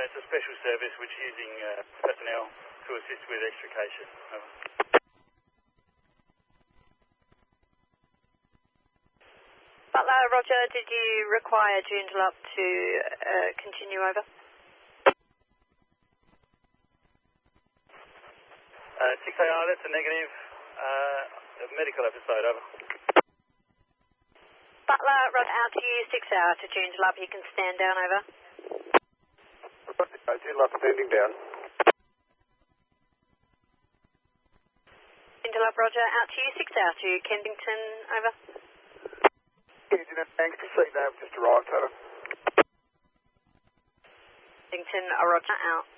it's a special service which is using personnel to assist with extrication. Over. Butler, Roger, did you require Joondalup to continue over? 6AR, that's a negative. Medical episode, over. Butler, Roger, out to you, 6AR to Joondalup, you can stand down, over. Joondalup standing down. Joondalup, Roger, out to you, 6AR to Kensington, over. Kensington, thanks to see that, just arrived, over. Kensington, Roger, out.